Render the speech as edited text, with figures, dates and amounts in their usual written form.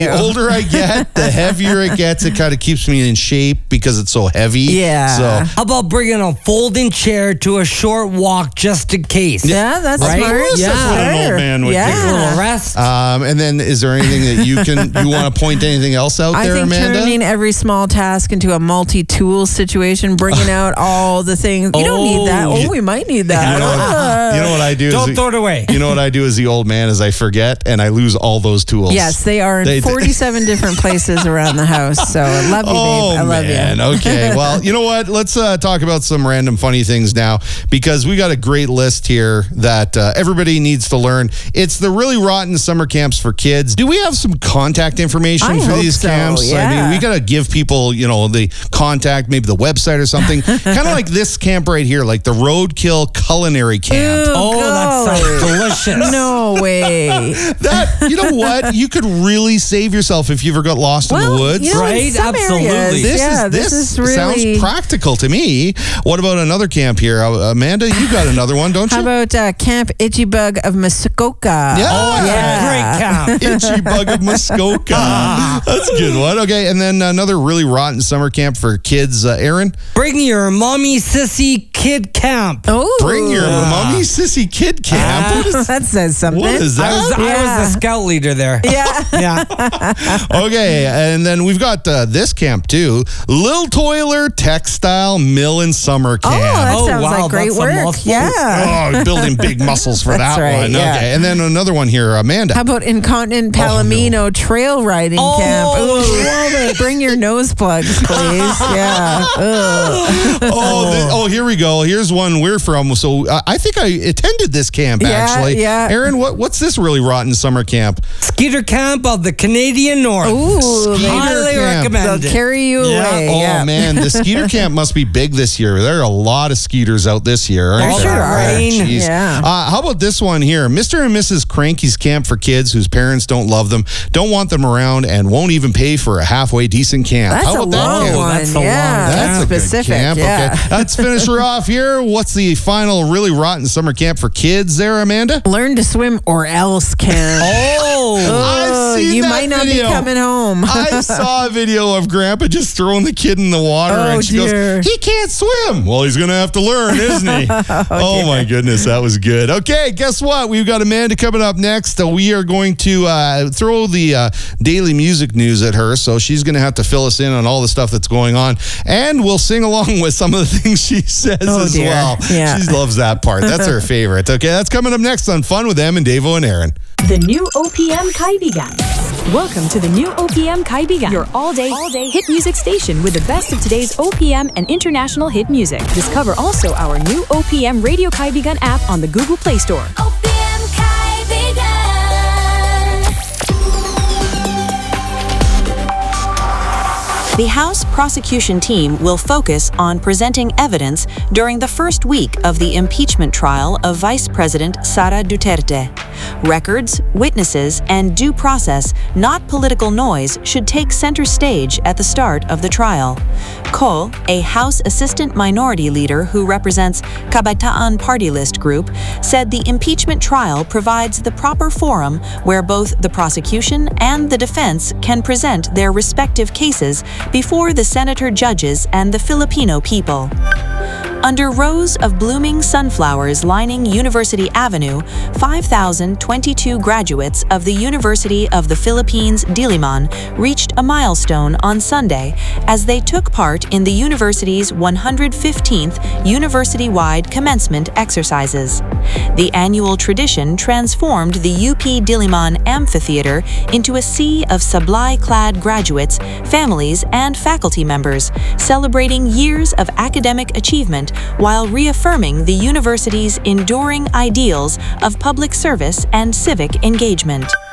The older I get, the heavier it gets. It kind of keeps me in shape because it's so heavy. Yeah. So How about bringing a folding chair to a short walk just in case? Yeah, that's Right? smart. Yeah. that's what an old man would A do. little rest. And then, is there anything that you want to point to anything else out I there, think Amanda? turning every small task into a multi-tool situation, bringing out all the things. You don't need that. Oh, we might need that. You know what I do? Don't throw it away. You know what I do as the old man is I forget and I lose all those tools. Yes, they are in 47 different places around the house. So I love you, babe. I love you. Okay. Well, you know what? Let's talk about some random funny things now because we got a great list here that everybody needs to learn. It's the Really Rotten Summer Camps for Kids. Do we have some contact information I for hope these so, camps? yeah. I mean, we got to give people, the contact, maybe the website or something. Kind of like this camp right here, like the Roadkill Culinary Camp. Ew, Oh, that go. sounds delicious. No way. That, you know what? You could really save yourself if you ever got lost in the woods. You know, in Right? some Absolutely. areas, This is really. sounds practical to me. What about another camp here? Amanda, you got another one, don't you? How about Camp Itchy Bug of Muskoka? Yeah. Oh, it's a great camp. Itchy Bug of Muskoka. That's a good one. Okay, and then another really rotten summer camp for kids. Aaron? Bring your mommy sissy kid camp. Oh, Bring your mommy sissy kid camp. What is, that says something. what is I that? was the scout leader there. Yeah. Yeah. Okay, and then we've got this camp too. Lil Toiler Textile Mill and Summer Oh, Camp. that Oh, sounds wow, like great that's a work. mouthful. Yeah. Oh, building big muscles for That's that right, one. yeah. Okay, and then another one here, Amanda. How about Incontinent Palomino Trail Riding Oh, Camp? Ooh, love it. bring your nose plugs, please. Yeah. Ugh. Oh, here we go. Here's one we're from. So I think I attended this camp, Yeah, actually. yeah. Aaron, what's this really rotten summer camp? Skeeter camp of the Canadian North. Ooh, Highly camp. they'll recommend it. carry you Yeah. away. Oh, yeah. man. The skeeter camp must be big this year. There are a lot of skeeters out this year. Aren't All there? that rain. Jeez. Yeah. How about this one here? Mr. and Mrs. Cranky's camp for kids whose parents don't love them, don't want them around, and won't even pay for a halfway decent camp. That's How a about that long camp? one. That's a long yeah. camp. That's a specific. good camp. Yeah. Okay, let's finish her off here. What's the final really rotten summer camp for kids there, Amanda? Learn to swim or else camp. Oh. I've seen you that might not video. be coming home. I saw a video of Grandpa just throwing the kid in the water, Oh, and she dear. goes, "He can't swim." Well, he's going to have to learn, isn't he? oh my goodness, that was good. Okay, guess what? We've got Amanda coming up next. We are going to throw the daily music news at her, so she's going to have to fill us in on all the stuff that's going on, and we'll sing along with some of the things she says as dear. well. Yeah. She loves that part. That's her favorite. Okay, that's coming up next on Fun with Em and Davo and Aaron. The new OPM Kaibigan. Welcome to the new OPM Kaibigan, your all-day hit music station with the best of today's OPM and international hit music. Discover also our new OPM Radio Kaibigan app on the Google Play Store. OPM Kaibigan. The House prosecution team will focus on presenting evidence during the first week of the impeachment trial of Vice President Sara Duterte. Records, witnesses, and due process, not political noise, should take center stage at the start of the trial. Ko, a House Assistant Minority Leader who represents Kabataan Party List Group, said the impeachment trial provides the proper forum where both the prosecution and the defense can present their respective cases before the senator judges and the Filipino people. Under rows of blooming sunflowers lining University Avenue, 5,022 graduates of the University of the Philippines, Diliman, reached a milestone on Sunday as they took part in the university's 115th university-wide commencement exercises. The annual tradition transformed the UP Diliman Amphitheater into a sea of sablay-clad graduates, families, and faculty members, celebrating years of academic achievement while reaffirming the university's enduring ideals of public service and civic engagement.